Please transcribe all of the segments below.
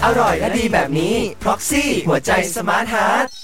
อร่อยและดีแบบนี้ Proxy หัวใจสมาร์ทฮาร์ท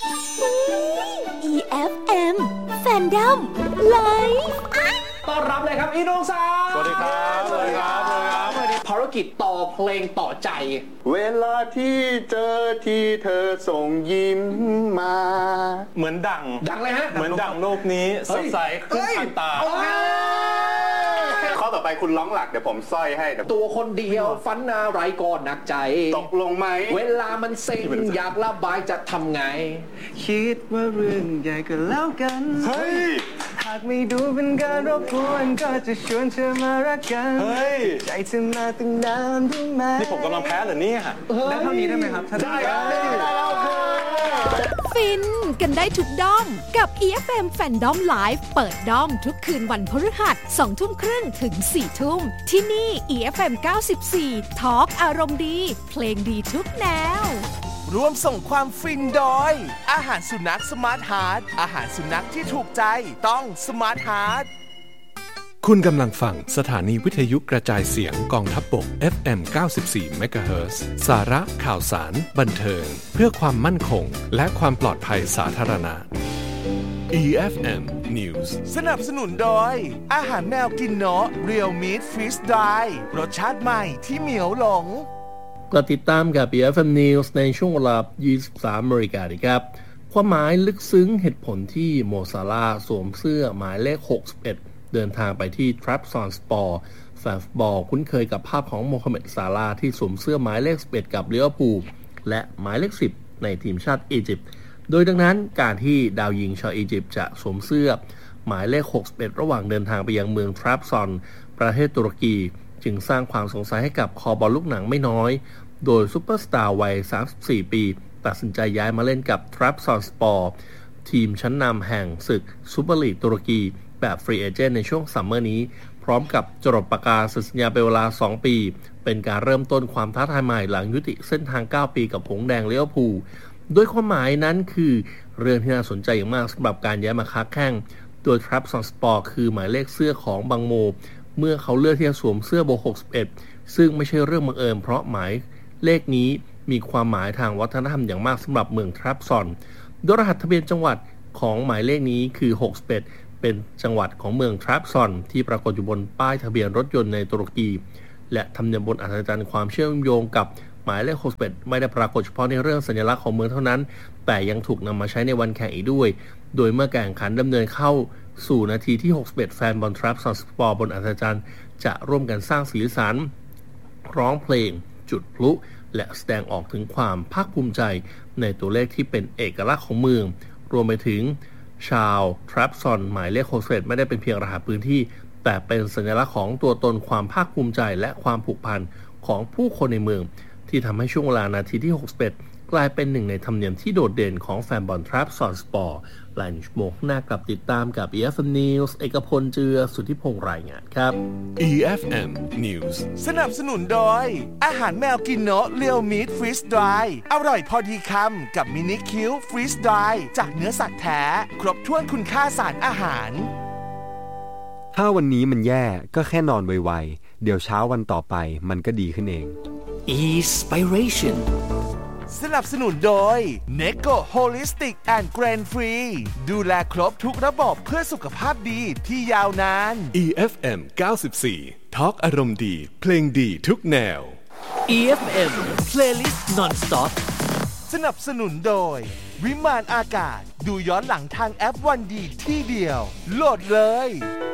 EFM Fandom Live ต้อนรับเลยครับอีน้องสาวสวัสดีครับสวัสดีครับภารกิจต่อเพลงต่อใจเวลาที่เจอที่เธอส่งยิ้มมาเหมือนดังเลยฮะเหมือนดังโลกนี้สดใสขึ้นทันตาข้อต่อไปคุณร้องหลักเดี๋ยวผมสร้อยให้ตัวคนเดียวฝันอะไรก็หนักใจตกลงไหมเวลามันเซ็งอยากระบายจะทำไงคิดว่าเรื่องใหญ่ก็แล้วกันเฮ้ยหากไม่ดูเป็นการรบกวนก็จะชวนเธอมารักกันเฮ้ยใจเธอมาตั้งนานรู้ไหมนี่ผมกำลังแพ้เหรอเนี่ยได้เท่านี้ได้ไหมครับได้แล้วฟินกันได้ทุกด้อมกับ EFM Fandom Live เปิดด้อมทุกคืนวันพฤหัส 20:30 ถึง 4:00 นที่นี่ EFM 94 Talk อารมณ์ดีเพลงดีทุกแนวร่วมส่งความฟินโดยอาหารสุนัขสมาร์ทฮาร์ทอาหารสุนัขที่ถูกใจต้องสมาร์ทฮาร์ทคุณกำลังฟังสถานีวิทยุกระจายเสียงกองทัพบก FM 94 MHz สาระข่าวสารบันเทิงเพื่อความมั่นคงและความปลอดภัยสาธารณะ EFM News สนับสนุนโดยอาหารแมวกินเนาะ Real Meat Freeze Dry รสชาติใหม่ที่เหมียวหลงก็ติดตามกับ EFM News ในช่วงเวลา 23 นาฬิกาครับความหมายลึกซึ้งเหตุผลที่โมซาลาห์สวมเสื้อหมายเลข 61 เดินทางไปที่ Trabzonspor แฟนฟุตบอลคุ้นเคยกับภาพของโมฮัมเหม็ด ซาลาห์ที่สวมเสื้อหมายเลข 11 กับลิเวอร์พูลและหมายเลข 10 ในทีมชาติอียิปต์โดยดังนั้นการที่ดาวยิงชาวอียิปต์จะสวมเสื้อหมายเลข 61 ระหว่างเดินทางไปยังเมืองทรับซอนประเทศตุรกีจึงสร้างความสงสัยให้กับคอบอลลูกหนังไม่น้อยโดยซุปเปอร์สตาร์วัย 34 ปีตัดสินใจย้ายมาเล่นกับ Trabzonspor ทีมชั้นนำแห่งศึกซูเปอร์ลีกตุรกีแบบฟรีเอเจนต์ในช่วงซัมเมอร์นี้พร้อมกับจดประกาศสัญญาเป็นเวลา 2 ปีเป็นการเริ่มต้นความท้าทายใหม่หลังยุติเส้นทาง 9 ปีกับหงส์แดงลิเวอร์พูลโดยความหมายนั้นคือเรื่องที่น่าสนใจอย่างมากสำหรับการย้ายมาค้าแข่งโดย Trabzonspor คือหมายเลขเสื้อของบังโมเมื่อเขาเลือกที่จะสวมเสื้อเบอร์ 61 ซึ่งไม่ใช่เรื่องบังเอิญเพราะหมายเลขนี้มีความหมายทางวัฒนธรรมอย่างมากสำหรับเมืองทรับซอนโดยรหัสทะเบียนจังหวัดของหมายเลขนี้คือ 61 เป็นจังหวัดของเมืองทรับซอนที่ปรากฏอยู่บนป้ายทะเบียนรถยนต์ในตุรกีและธรรมเนียมบนอัศจรรย์ความเชื่อมโยงกับหมายเลข 61 ไม่ได้ปรากฏเฉพาะในเรื่องสัญลักษณ์ของเมืองเท่านั้นแต่ยังถูกนำมาใช้ในวันแข่งอีกด้วยโดยเมื่อการแข่งขันดำเนินเข้าสู่นาทีที่ 61 แฟนบอลทรับซอนสปอร์บนอัศจรรย์จะร่วมกันสร้างสีสันร้องเพลงจุดพลุและแสดงออกถึงความภาคภูมิใจในตัวเลขที่เป็นเอกลักษณ์ของเมืองรวมไปถึงชาวทรับซอนหมายเลข61ไม่ได้เป็นเพียงรหัสพื้นที่แต่เป็นสัญลักษณ์ของตัวตนความภาคภูมิใจและความผูกพันของผู้คนในเมืองที่ทำให้ช่วงเวลานาทีที่61กลายเป็นหนึ่งในธรรมเนียมที่โดดเด่นของแฟนบอลทรับซอนสปอร์หลายชั่วโมงหน้ากลับติดตามกับ EFM News เอกพลเจือสุทธิพงษ์รายงานครับ EFM News สนับสนุนโดยอาหารแมวกินเนาะ Real Meat Freeze Dry อร่อยพอดีคำกับมินิคิว Freeze Dry จากเนื้อสัตว์แท้ครบถ้วนคุณค่าสารอาหารถ้าวันนี้มันแย่ก็แค่นอนไวๆเดี๋ยวเช้าวันต่อไปมันก็ดีขึ้นเอง Inspiration สนับสนุนโดย Necco Holistic and Grain Free ดูแลครบทุกระบบเพื่อสุขภาพดีที่ยาวนาน EFM 94 Talk อารมณ์ดีเพลงดีทุกแนว EFM Playlist Non-Stop สนับสนุนโดยวิมานอากาศดูย้อนหลังทางแอปวันดีที่เดียวโหลดเลย